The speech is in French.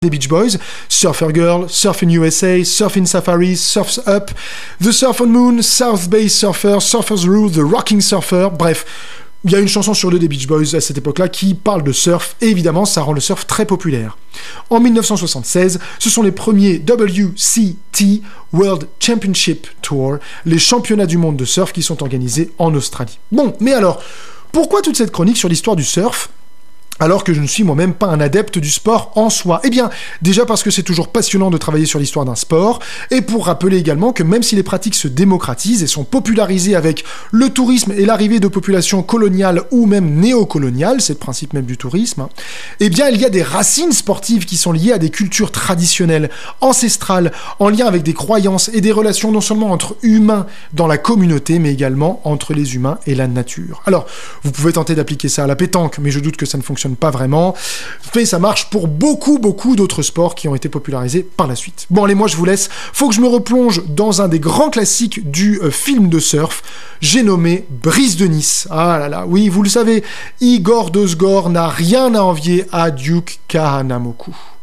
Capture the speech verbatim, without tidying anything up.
des Beach Boys, Surfer Girl, Surfin' U S A, Surfin' Safari, Surf's Up, The Surf on Moon, South Bay Surfer, Surfer's Rule, The Rocking Surfer, bref, il y a une chanson sur deux des Beach Boys à cette époque-là qui parle de surf, et évidemment ça rend le surf très populaire. En dix-neuf cent soixante-seize, ce sont les premiers W C T, World Championship Tour, les championnats du monde de surf qui sont organisés en Australie. Bon, mais alors, pourquoi toute cette chronique sur l'histoire du surf ? Alors que je ne suis moi-même pas un adepte du sport en soi. Eh bien, déjà parce que c'est toujours passionnant de travailler sur l'histoire d'un sport, et pour rappeler également que même si les pratiques se démocratisent et sont popularisées avec le tourisme et l'arrivée de populations coloniales ou même néocoloniales, c'est le principe même du tourisme, eh bien, il y a des racines sportives qui sont liées à des cultures traditionnelles, ancestrales, en lien avec des croyances et des relations non seulement entre humains dans la communauté, mais également entre les humains et la nature. Alors, vous pouvez tenter d'appliquer ça à la pétanque, mais je doute que ça ne fonctionne pas vraiment, mais ça marche pour beaucoup beaucoup d'autres sports qui ont été popularisés par la suite. Bon allez, moi je vous laisse, faut que je me replonge dans un des grands classiques du euh, film de surf, j'ai nommé Brise de Nice. Ah là là, oui, vous le savez, Igor Dosgor n'a rien à envier à Duke Kahanamoku.